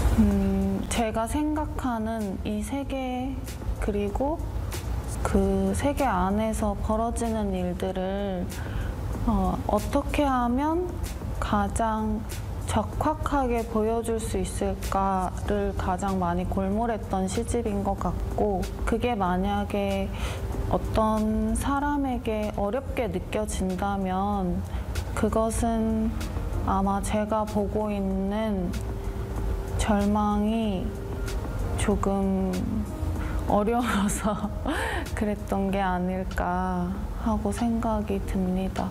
제가 생각하는 이 세계 그리고 그 세계 안에서 벌어지는 일들을 어떻게 하면 가장 적확하게 보여줄 수 있을까를 가장 많이 골몰했던 시집인 것 같고, 그게 만약에 어떤 사람에게 어렵게 느껴진다면 그것은 아마 제가 보고 있는 절망이 조금 어려워서 그랬던 게 아닐까 하고 생각이 듭니다.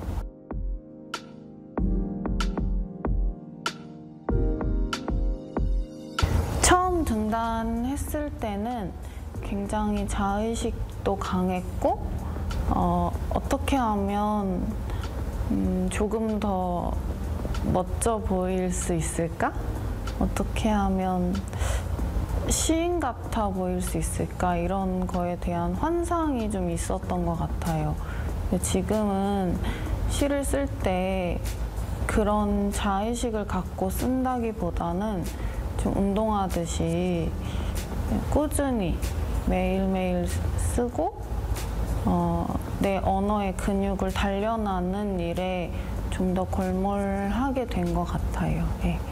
처음 등단했을 때는 굉장히 자의식도 강했고, 어떻게 하면 조금 더 멋져 보일 수 있을까? 어떻게 하면 시인 같아 보일 수 있을까? 이런 거에 대한 환상이 좀 있었던 것 같아요. 근데 지금은 시를 쓸 때 그런 자의식을 갖고 쓴다기보다는 좀 운동하듯이 꾸준히 매일매일 쓰고 내 언어의 근육을 단련하는 일에 좀 더 골몰하게 된 것 같아요. 네.